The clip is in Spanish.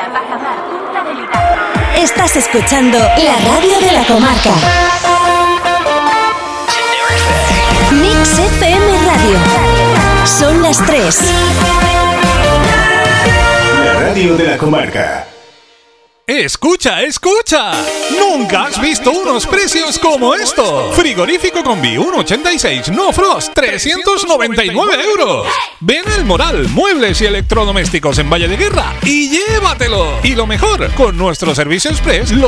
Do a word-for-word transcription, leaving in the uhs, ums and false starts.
Bajamar, Punta del Hidalgo. Estás escuchando la radio de la comarca. Mix F M Radio. Son las tres. La radio de la comarca. ¡Escucha, escucha! ¡Nunca has visto unos precios como estos! Frigorífico Combi uno ochenta y seis No Frost, trescientos noventa y nueve euros. Ven al Moral, muebles y electrodomésticos en Valle de Guerra y llévatelo. Y lo mejor, con nuestro servicio express, lo